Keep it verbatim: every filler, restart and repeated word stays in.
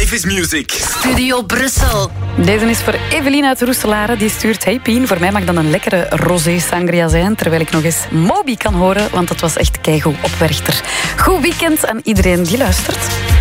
Davis Music. Studio Brussel. Deze is voor Evelien uit Roeselare. Die stuurt: hey Pien, voor mij mag dan een lekkere rosé sangria zijn, terwijl ik nog eens Moby kan horen, want dat was echt keigoed op Werchter. Goed weekend aan iedereen die luistert.